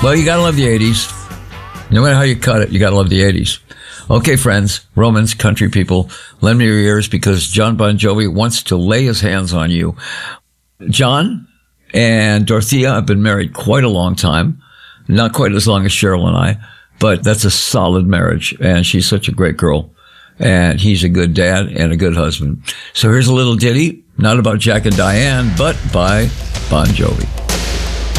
Well, you got to love the 80s. No matter how you cut it, you got to love the 80s. Okay, friends, Romans, country people, lend me your ears because John Bon Jovi wants to lay his hands on you. John and Dorothea have been married quite a long time. Not quite as long as Cheryl and I, but that's a solid marriage. And she's such a great girl. And he's a good dad and a good husband. So here's a little ditty, not about Jack and Diane, but by Bon Jovi.